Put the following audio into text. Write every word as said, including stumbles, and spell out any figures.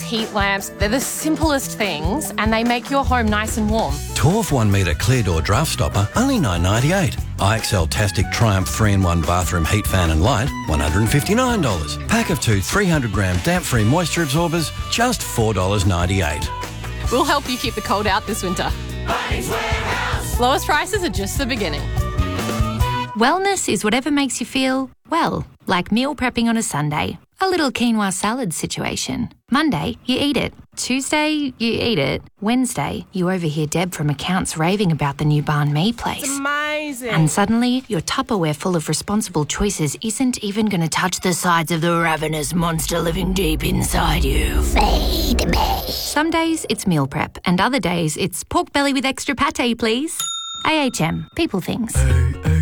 heat lamps, they're the simplest things and they make your home nice and warm. Torf one metre clear door draft stopper, only nine dollars ninety-eight. I X L Tastic Triumph three in one bathroom heat fan and light, one hundred fifty-nine dollars. Pack of two three hundred gram damp-free moisture absorbers, just four dollars ninety-eight. We'll help you keep the cold out this winter. Bunnings Warehouse. Lowest prices are just the beginning. Wellness is whatever makes you feel, well, like meal prepping on a Sunday. A little quinoa salad situation. Monday, you eat it. Tuesday, you eat it. Wednesday, you overhear Deb from accounts raving about the new banh mi place. It's amazing. And suddenly, your Tupperware full of responsible choices isn't even going to touch the sides of the ravenous monster living deep inside you. Feed me. Some days, it's meal prep, and other days, it's pork belly with extra pate, please. A H M, people things.